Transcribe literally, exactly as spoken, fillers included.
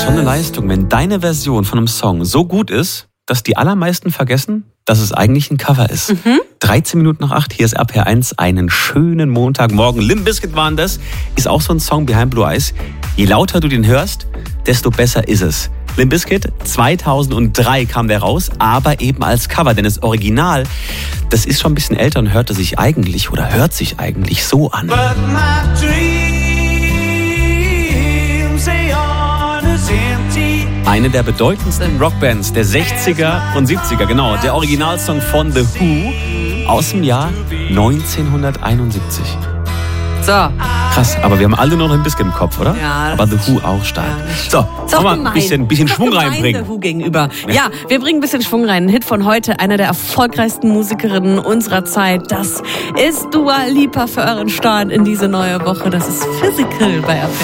ist schon eine Leistung, wenn deine Version von einem Song so gut ist, dass die allermeisten vergessen, dass es eigentlich ein Cover ist. Mhm. dreizehn Minuten nach acht, hier ist R P R eins, einen schönen Montagmorgen. Limp Bizkit waren das, ist auch so ein Song, Behind Blue Eyes. Je lauter du den hörst, desto besser ist es. Limp Bizkit, zweitausenddrei kam der raus, aber eben als Cover, denn das Original, das ist schon ein bisschen älter und hörte sich eigentlich oder hört sich eigentlich so an. Eine der bedeutendsten Rockbands der sechziger und siebziger, genau, der Originalsong von The Who aus dem Jahr neunzehnhunderteinundsiebzig. So. Krass, aber wir haben alle noch ein bisschen im Kopf, oder? Ja. Aber The Who auch stark. Ja, so, wollen wir ein bisschen, bisschen Schwung reinbringen. The Who gegenüber. Ja. ja, wir bringen ein bisschen Schwung rein. Ein Hit von heute, einer der erfolgreichsten Musikerinnen unserer Zeit. Das ist Dua Lipa für euren Start in diese neue Woche. Das ist Physical bei R P R.